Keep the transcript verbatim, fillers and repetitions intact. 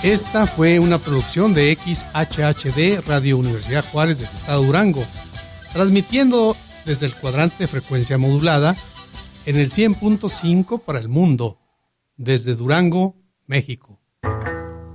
Esta fue una producción de X H H D Radio Universidad Juárez del Estado de Durango, transmitiendo desde el cuadrante de frecuencia modulada en el cien punto cinco para el mundo, desde Durango, México.